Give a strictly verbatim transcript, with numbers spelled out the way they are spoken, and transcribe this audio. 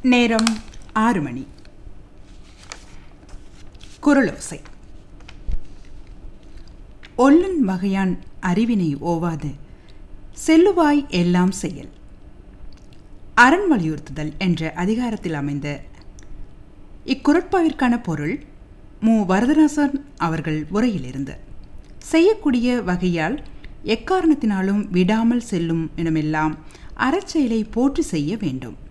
நேரம் ஆறு மணி. குரலோசை. ஒல்லன் வகையான் அறிவினை ஓவாது செல்லுவாய் எல்லாம் செயல். அரண் வலியுறுத்துதல் என்ற அதிகாரத்தில் அமைந்த இக்குறட்பாவிற்கான பொருள் மு வரதராசன் அவர்கள் உரையிலிருந்து, செய்யக்கூடிய வகையால் எக்காரணத்தினாலும் விடாமல் செல்லும் இடமெல்லாம் அறச்செயலை போற்றி செய்ய வேண்டும்.